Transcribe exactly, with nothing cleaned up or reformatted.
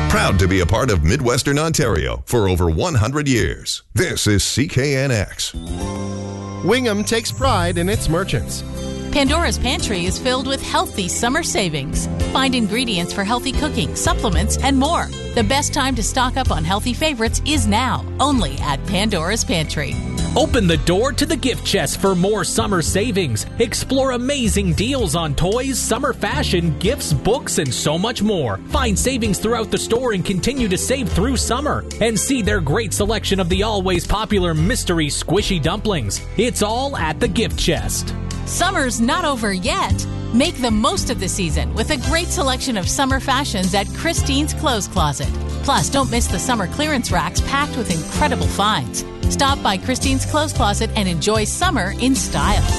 Proud to be a part of Midwestern Ontario for over one hundred years. This is C K N X. Wingham takes pride in its merchants. Pandora's Pantry is filled with healthy summer savings. Find ingredients for healthy cooking, supplements, and more. The best time to stock up on healthy favorites is now, only at Pandora's Pantry. Open the door to the gift chest for more summer savings. Explore amazing deals on toys, summer fashion, gifts, books, and so much more. Find savings throughout the store and continue to save through summer. And see their great selection of the always popular mystery squishy dumplings. It's all at the gift chest. Summer's not over yet. Make the most of the season with a great selection of summer fashions at Christine's Clothes Closet. Plus, don't miss the summer clearance racks packed with incredible finds. Stop by Christine's Clothes Closet and enjoy summer in style.